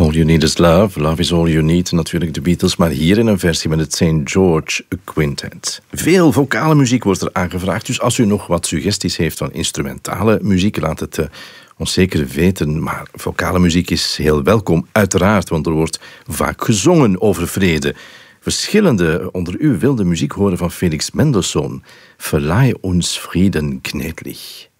All You Need Is Love, Love Is All You Need, natuurlijk de Beatles, maar hier in een versie met het St. George Quintet. Veel vocale muziek wordt er aangevraagd, dus als u nog wat suggesties heeft van instrumentale muziek, laat het ons zeker weten. Maar vocale muziek is heel welkom, uiteraard, want er wordt vaak gezongen over vrede. Verschillende onder u wilden muziek horen van Felix Mendelssohn. Verleih uns Frieden gnädlich.